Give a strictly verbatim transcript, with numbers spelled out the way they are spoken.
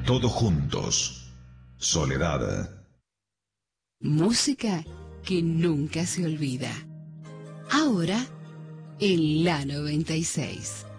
Todos juntos. Soledad. Música que nunca se olvida. Ahora en la noventa y seis.